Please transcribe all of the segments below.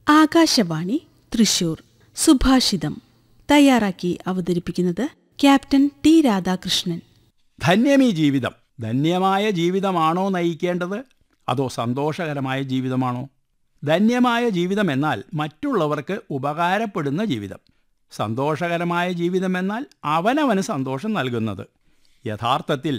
ആകാശവാണി തൃശൂർ സുഭാഷിതം തയ്യാറാക്കി അവതരിപ്പിക്കുന്നത് captain T Radhakrishnan. ധന്യമീ ജീവിതം. ധന്യമായ ജീവിതമാണോ നയിക്കേണ്ടത്, അതോ സന്തോഷകരമായ ജീവിതമാണോ? ധന്യമായ ജീവിതം എന്നാൽ മറ്റുള്ളവർക്ക് ഉപകാരപ്പെടുന്ന ജീവിതം. സന്തോഷകരമായ ജീവിതം എന്നാൽ അവനവന് സന്തോഷം നൽകുന്നത്. യഥാർത്ഥത്തിൽ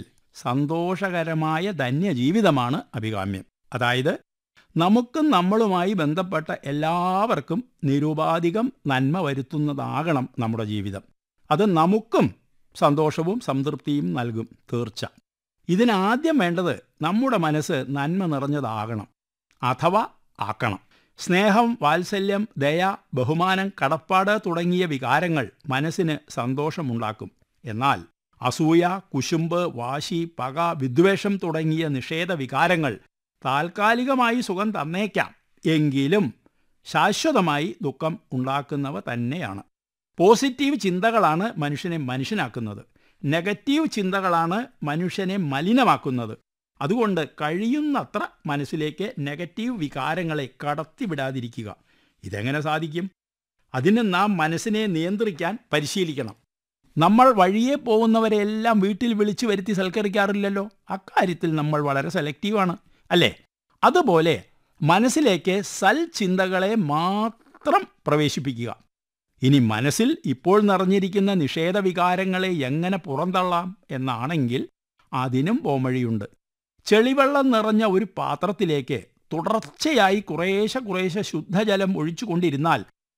സന്തോഷകരമായ ധന്യജീവിതമാണ് അഭികാമ്യം. അതായത് നമുക്കും നമ്മളുമായി ബന്ധപ്പെട്ട എല്ലാവർക്കും നിരുപാധികം നന്മ വരുത്തുന്നതാകണം നമ്മുടെ ജീവിതം. അത് നമുക്കും സന്തോഷവും സംതൃപ്തിയും നൽകും, തീർച്ച. ഇതിനാദ്യം വേണ്ടത് നമ്മുടെ മനസ്സ് നന്മ നിറഞ്ഞതാകണം, അഥവാ ആക്കണം. സ്നേഹം, വാത്സല്യം, ദയ, ബഹുമാനം, കടപ്പാട് തുടങ്ങിയ വികാരങ്ങൾ മനസ്സിന് സന്തോഷമുണ്ടാക്കും. എന്നാൽ അസൂയ, കുശുമ്പ്, വാശി, പക, വിദ്വേഷം തുടങ്ങിയ നിഷേധ വികാരങ്ങൾ താൽക്കാലികമായി സുഖം തന്നേക്കാം, എങ്കിലും ശാശ്വതമായി ദുഃഖം ഉണ്ടാക്കുന്നവ തന്നെയാണ്. പോസിറ്റീവ് ചിന്തകളാണ് മനുഷ്യനെ മനുഷ്യനാക്കുന്നത്. നെഗറ്റീവ് ചിന്തകളാണ് മനുഷ്യനെ മലിനമാക്കുന്നത്. അതുകൊണ്ട് കഴിയുന്നത്ര മനസ്സിലേക്ക് നെഗറ്റീവ് വികാരങ്ങളെ കടത്തിവിടാതിരിക്കുക. ഇതെങ്ങനെ സാധിക്കും? അതിന് നാം മനസ്സിനെ നിയന്ത്രിക്കാൻ പരിശീലിക്കണം. നമ്മൾ വഴിയെ പോകുന്നവരെല്ലാം വീട്ടിൽ വിളിച്ചു വരുത്തി സൽക്കരിക്കാറില്ലല്ലോ. അക്കാര്യത്തിൽ നമ്മൾ വളരെ സെലക്റ്റീവാണ്, അല്ലേ? അതുപോലെ മനസ്സിലേക്ക് സൽചിന്തകളെ മാത്രം പ്രവേശിപ്പിക്കുക. ഇനി മനസ്സിൽ ഇപ്പോൾ നിറഞ്ഞിരിക്കുന്ന നിഷേധ വികാരങ്ങളെ എങ്ങനെ പുറന്തള്ളാം എന്നാണെങ്കിൽ അതിനും പോംവഴിയുണ്ട്. ചെളിവെള്ളം നിറഞ്ഞ ഒരു പാത്രത്തിലേക്ക് തുടർച്ചയായി കുറേശ്ശെ ശുദ്ധജലം ഒഴിച്ചു കൊണ്ടിരുന്നാൽ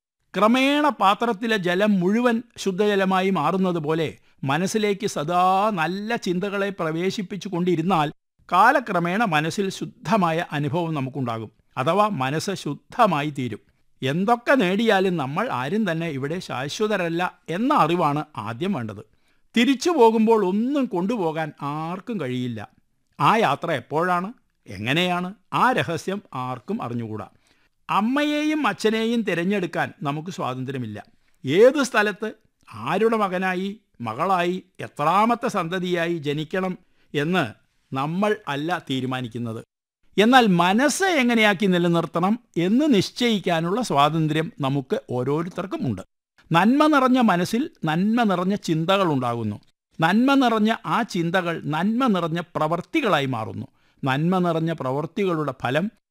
ക്രമേണ പാത്രത്തിലെ ജലം മുഴുവൻ ശുദ്ധജലമായി മാറുന്നത് പോലെ മനസ്സിലേക്ക് സദാ നല്ല ചിന്തകളെ പ്രവേശിപ്പിച്ചു കൊണ്ടിരുന്നാൽ കാലക്രമേണ മനസ്സിൽ ശുദ്ധമായ അനുഭവം നമുക്കുണ്ടാകും. അഥവാ മനസ്സ് ശുദ്ധമായി തീരും. എന്തൊക്കെ നേടിയാലും നമ്മൾ ആരും തന്നെ ഇവിടെ ശാശ്വതരല്ല എന്ന അറിവാണ് ആദ്യം വേണ്ടത്. തിരിച്ചു പോകുമ്പോൾ ഒന്നും കൊണ്ടുപോകാൻ ആർക്കും കഴിയില്ല. ആ യാത്ര എപ്പോഴാണ്, എങ്ങനെയാണ്, ആ രഹസ്യം ആർക്കും അറിഞ്ഞുകൂടാ. അമ്മയെയും അച്ഛനെയും തിരഞ്ഞെടുക്കാൻ നമുക്ക് സ്വാതന്ത്ര്യമില്ല. ഏത് സ്ഥലത്ത് ആരുടെ മകനായി, മകളായി, എത്രാമത്തെ സന്തതിയായി ജനിക്കണം എന്ന് നമ്മൾ അല്ല തീരുമാനിക്കുന്നത്. എന്നാൽ മനസ്സ് എങ്ങനെയാക്കി നിലനിർത്തണം എന്ന് നിശ്ചയിക്കാനുള്ള സ്വാതന്ത്ര്യം നമുക്ക് ഓരോരുത്തർക്കും ഉണ്ട്. നന്മ നിറഞ്ഞ മനസ്സിൽ നന്മ നിറഞ്ഞ ചിന്തകൾ ഉണ്ടാകുന്നു. നന്മ നിറഞ്ഞ ആ ചിന്തകൾ നന്മ നിറഞ്ഞ പ്രവൃത്തികളായി മാറുന്നു. നന്മ നിറഞ്ഞ പ്രവൃത്തികളുടെ ഫലം